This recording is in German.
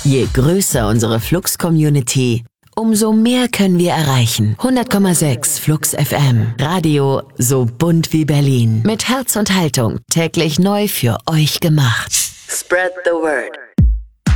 Je größer unsere Flux-Community, umso mehr können wir erreichen. 100,6 Flux FM. Radio so bunt wie Berlin. Mit Herz und Haltung. Täglich neu für euch gemacht. Spread the word.